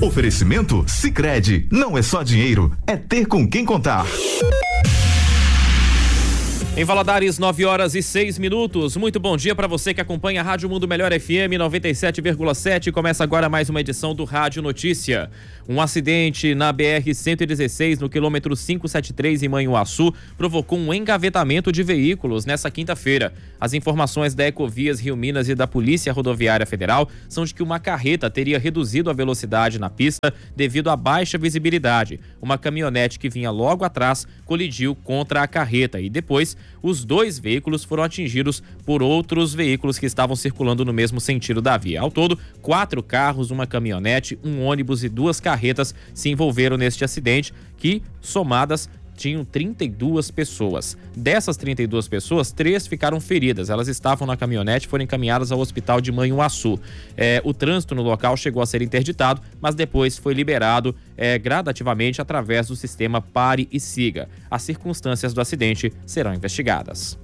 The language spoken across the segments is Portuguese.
Oferecimento Sicredi, não é só dinheiro, é ter com quem contar. Em Valadares, 9h06. Muito bom dia para você que acompanha a Rádio Mundo Melhor FM 97,7. Começa agora mais uma edição do Rádio Notícia. Um acidente na BR-116, no quilômetro 573 em Manhuaçu, provocou um engavetamento de veículos nessa quinta-feira. As informações da Ecovias Rio Minas e da Polícia Rodoviária Federal são de que uma carreta teria reduzido a velocidade na pista devido à baixa visibilidade. Uma caminhonete que vinha logo atrás colidiu contra a carreta e depois os dois veículos foram atingidos por outros veículos que estavam circulando no mesmo sentido da via. Ao todo, 4 carros, uma caminhonete, um ônibus e 2 carretas se envolveram neste acidente que, somadas, tinham 32 pessoas. Dessas 32 pessoas, 3 ficaram feridas. Elas estavam na caminhonete e foram encaminhadas ao hospital de Manhuaçu. O trânsito no local chegou a ser interditado, mas depois foi liberado gradativamente através do sistema Pare e Siga. As circunstâncias do acidente serão investigadas.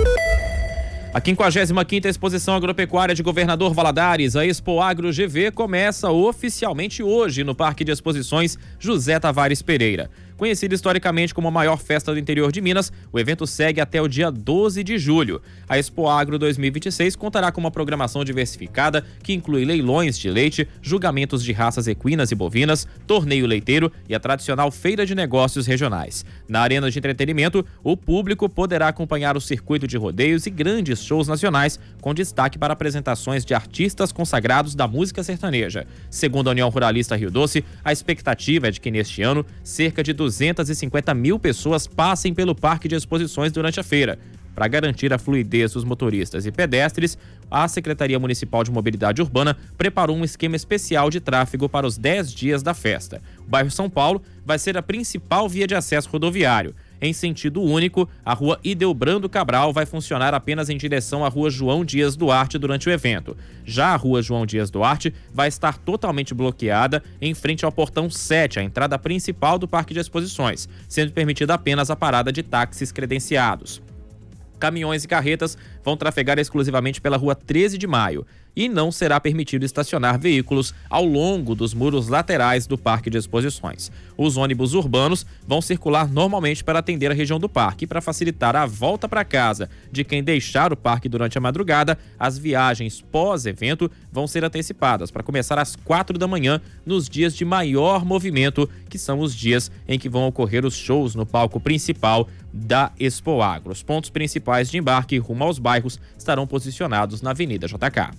A 55ª Exposição Agropecuária de Governador Valadares, a Expo Agro GV, começa oficialmente hoje no Parque de Exposições José Tavares Pereira. Conhecido historicamente como a maior festa do interior de Minas, o evento segue até o dia 12 de julho. A Expo Agro 2026 contará com uma programação diversificada que inclui leilões de leite, julgamentos de raças equinas e bovinas, torneio leiteiro e a tradicional feira de negócios regionais. Na arena de entretenimento, o público poderá acompanhar o circuito de rodeios e grandes shows nacionais, com destaque para apresentações de artistas consagrados da música sertaneja. Segundo a União Ruralista Rio Doce, a expectativa é de que neste ano, cerca de 250 mil pessoas passem pelo Parque de Exposições durante a feira. Para garantir a fluidez dos motoristas e pedestres, a Secretaria Municipal de Mobilidade Urbana preparou um esquema especial de tráfego para os 10 dias da festa. O bairro São Paulo vai ser a principal via de acesso rodoviário. Em sentido único, a rua Ideobrando Cabral vai funcionar apenas em direção à rua João Dias Duarte durante o evento. Já a rua João Dias Duarte vai estar totalmente bloqueada em frente ao portão 7, a entrada principal do Parque de Exposições, sendo permitida apenas a parada de táxis credenciados. Caminhões e carretas vão trafegar exclusivamente pela rua 13 de Maio e não será permitido estacionar veículos ao longo dos muros laterais do Parque de Exposições. Os ônibus urbanos vão circular normalmente para atender a região do parque e para facilitar a volta para casa de quem deixar o parque durante a madrugada. As viagens pós-evento vão ser antecipadas para começar às 4 da manhã nos dias de maior movimento, que são os dias em que vão ocorrer os shows no palco principal da Expo Agro. Os pontos principais de embarque rumo aos bairros estarão posicionados na Avenida JK.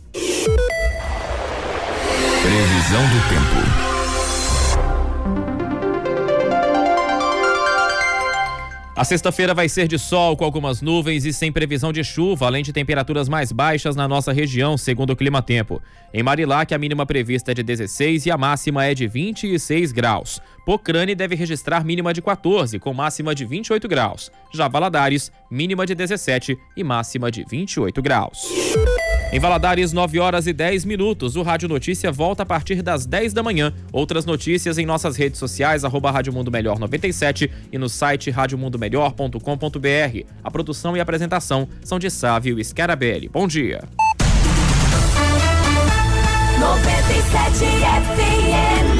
Previsão do tempo. A sexta-feira vai ser de sol com algumas nuvens e sem previsão de chuva, além de temperaturas mais baixas na nossa região, segundo o Climatempo. Em Marilac, a mínima prevista é de 16 e a máxima é de 26 graus. Pocrane deve registrar mínima de 14, com máxima de 28 graus. Já Valadares, mínima de 17 e máxima de 28 graus. Em Valadares, 9h10. O Rádio Notícia volta a partir das 10 da manhã. Outras notícias em nossas redes sociais, @Rádio Mundo Melhor 97 e no site radiomundomelhor.com.br. A produção e a apresentação são de Sávio Scarabelli. Bom dia. 97 FM.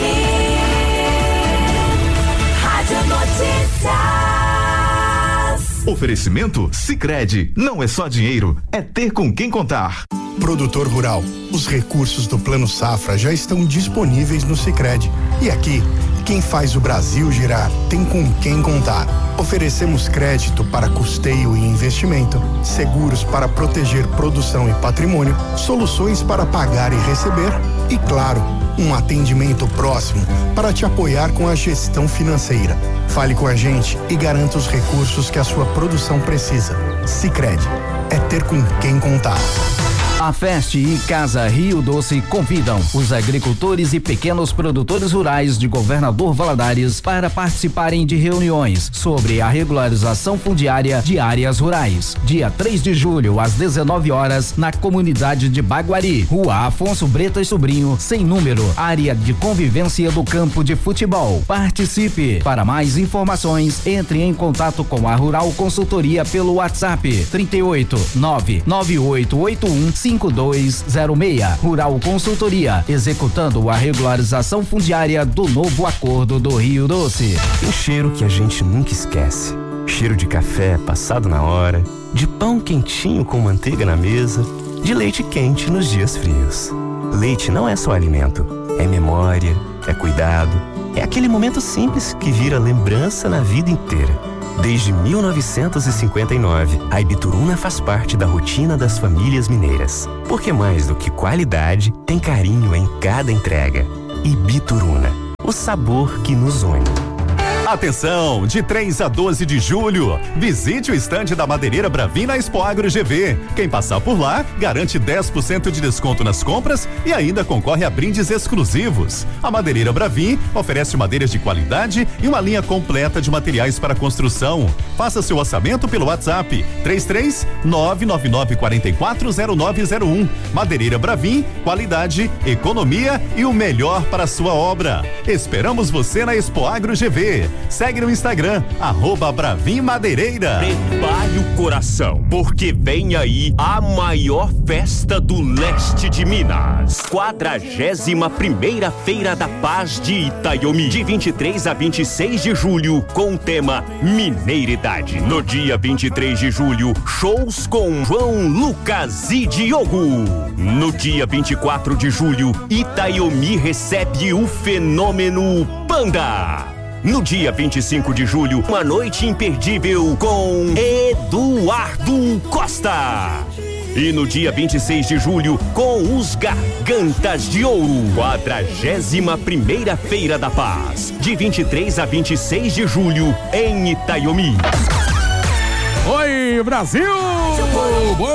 Rádio Notícia. Oferecimento Sicredi, não é só dinheiro, é ter com quem contar. Produtor rural, os recursos do Plano Safra já estão disponíveis no Sicredi. E aqui, quem faz o Brasil girar tem com quem contar. Oferecemos crédito para custeio e investimento, seguros para proteger produção e patrimônio, soluções para pagar e receber e, claro, um atendimento próximo para te apoiar com a gestão financeira. Fale com a gente e garanta os recursos que a sua produção precisa. Sicredi, é ter com quem contar. A Fest e Casa Rio Doce convidam os agricultores e pequenos produtores rurais de Governador Valadares para participarem de reuniões sobre a regularização fundiária de áreas rurais. Dia 3 de julho, às 19 horas, na comunidade de Baguari, Rua Afonso Bretas Sobrinho, sem número, área de convivência do campo de futebol. Participe. Para mais informações, entre em contato com a Rural Consultoria pelo WhatsApp 38 99881 5206. Rural Consultoria, executando a regularização fundiária do novo acordo do Rio Doce. Um cheiro que a gente nunca esquece. Cheiro de café passado na hora, de pão quentinho com manteiga na mesa, de leite quente nos dias frios. Leite não é só alimento, é memória, é cuidado, é aquele momento simples que vira lembrança na vida inteira. Desde 1959, a Ibituruna faz parte da rotina das famílias mineiras. Porque mais do que qualidade, tem carinho em cada entrega. Ibituruna, o sabor que nos une. Atenção, de 3 a 12 de julho, visite o estande da Madeireira Bravin na Expoagro GV. Quem passar por lá, garante 10% de desconto nas compras e ainda concorre a brindes exclusivos. A Madeireira Bravin oferece madeiras de qualidade e uma linha completa de materiais para construção. Faça seu orçamento pelo WhatsApp 33-999440901. Madeireira Bravin, qualidade, economia e o melhor para a sua obra. Esperamos você na Expoagro GV. Segue no Instagram, @Bravin Madeireira. Prepare o coração, porque vem aí a maior festa do leste de Minas. 41ª Feira da Paz de Itaiomi, de 23 a 26 de julho, com o tema Mineiridade. No dia 23 de julho, shows com João Lucas e Diogo. No dia 24 de julho, Itaiomi recebe o fenômeno Panda. No dia 25 de julho, uma noite imperdível com Eduardo Costa. E no dia 26 de julho, com os Gargantas de Ouro. 41ª Feira da Paz, de 23 a 26 de julho, em Itaiomi. Oi, Brasil!